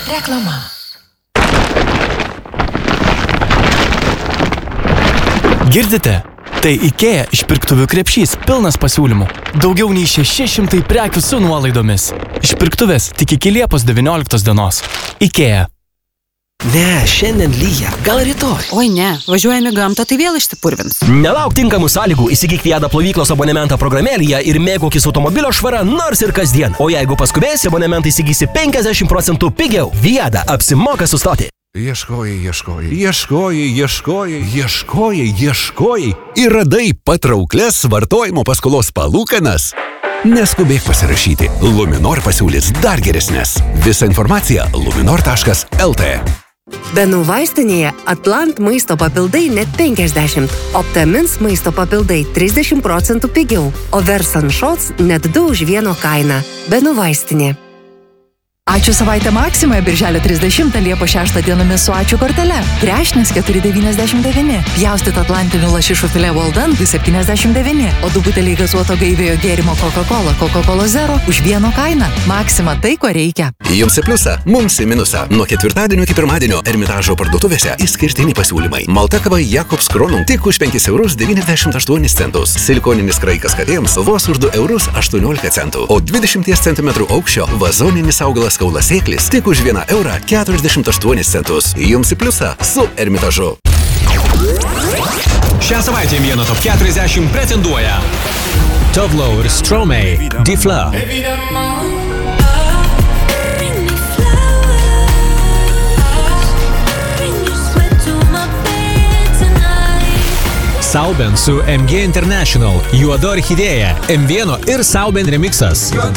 Reklama. Girdite? Tai IKEA išpirktuvių krepšys pilnas pasiūlymų. Daugiau nei 600 prekių su nuolaidomis. Išpirktuvės tik iki Liepos 19 dienos. IKEA. Ne, šiandien lyja, gal rytoj. Oi ne, važiuojame gamtą, tai vėl išsipurvins. Nelauk tinkamų sąlygų, įsigyk Viada plovyklos abonementą programėlėje ir mėgaukis automobilio švara nors ir kasdien. O jeigu paskubėsi, abonementą įsigysi 50% pigiau. Viada, apsimoka sustoti. Ieškojai ir radai patrauklias vartojimo paskolos palūkanas. Neskubėk pasirašyti. Luminor pasiūlys dar geresnės. Visa informacija luminor.lt. Benų vaistinėje Atlant maisto papildai net 50, Optamins maisto papildai 30% pigiau, o Versan Shots net 2 už 1 kainą. Benų vaistinė. Ačiū savaitę Maksimoje birželio 30 Liepos 6 dienomis su ačiū kortele. Krešnis 4,99, pjaustyt atlantinių lašišų filė Walden 2,79, o 2 buteliai gazuoto gaiviojo gėrimo Coca-Cola Zero už 1 kainą. Maksima tai, ko reikia. Jums į pliusą, mums į minusą. Nuo ketvirtadienio iki pirmadienio Ermitažo parduotuvėse išskirtiniai pasiūlymai. Malta kava Jakobs Kronum tik už 5,98 €. Silikoninis kraikas katėms vos už 2,18 €, o 20 cm aukščio vazoninis augalas kaulasėklis tik už 1,48 €. Jums į pliusą su Ermitažu. Šią savaitę vieno top 40 pretenduoja Tovlo ir Stromae, Difla. Sauben su MG International, Juodo orchidėja, M1 ir Sauben remixas.